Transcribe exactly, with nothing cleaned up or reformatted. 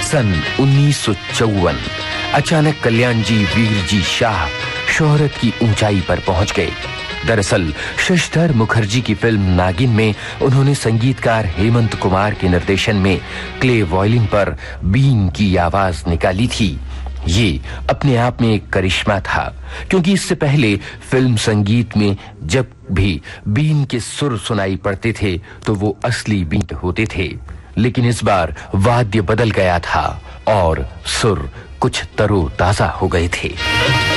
सन उन्नीस सौ चौवन अचानक कल्याण जी वीर जी शाह शोहरत की ऊंचाई पर पहुंच गए। दरअसल शशिधर मुखर्जी की फिल्म नागिन में उन्होंने संगीतकार हेमंत कुमार के निर्देशन में क्ले वायलिन पर बीन की आवाज निकाली थी। ये अपने आप में एक करिश्मा था, क्योंकि इससे पहले फिल्म संगीत में जब भी बीन के सुर सुनाई पड़ते थे तो वो असली बीन होते थे, लेकिन इस बार वाद्य बदल गया था और सुर कुछ तरोताजा हो गए थे।